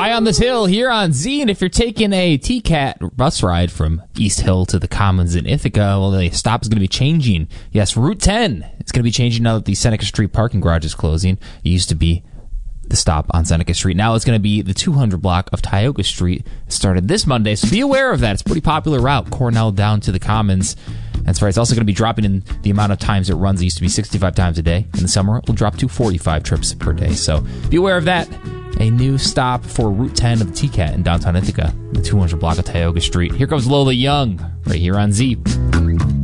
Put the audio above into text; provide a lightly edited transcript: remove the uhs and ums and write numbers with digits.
High on this hill here on Z, and if you're taking a TCAT bus ride from East Hill to the Commons in Ithaca, well, the stop is going to be changing. Yes, Route 10 is going to be changing now that the Seneca Street parking garage is closing. It used to be the stop on Seneca Street. Now it's going to be the 200 block of Tioga Street. It started this Monday, so be aware of that. It's a pretty popular route, Cornell down to the Commons. That's right. It's also going to be dropping in the amount of times it runs. It used to be 65 times a day. In the summer, it will drop to 45 trips per day. So be aware of that. A new stop for Route 10 of the TCAT in downtown Ithaca, the 200 block of Tioga Street. Here comes Lola Young, right here on Z.